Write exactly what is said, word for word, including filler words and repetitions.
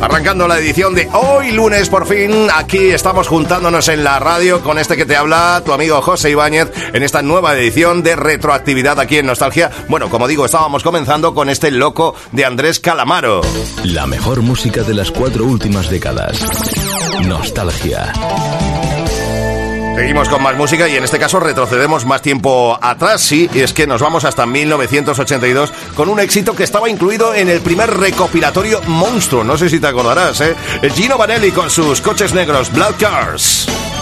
Arrancando la edición de hoy lunes, por fin, aquí estamos juntándonos en la radio con este que te habla, tu amigo José Ibáñez, en esta nueva edición de retroactividad aquí en Nostalgia. Bueno, como digo, estábamos comenzando con este loco de Andrés Calamaro. La mejor música de las cuatro últimas décadas. Nostalgia. Seguimos con más música y en este caso retrocedemos más tiempo atrás, sí, y es que nos vamos hasta mil novecientos ochenta y dos con un éxito que estaba incluido en el primer recopilatorio Monstruo, no sé si te acordarás, ¿eh? El Gino Vanelli con sus coches negros, Blood Cars.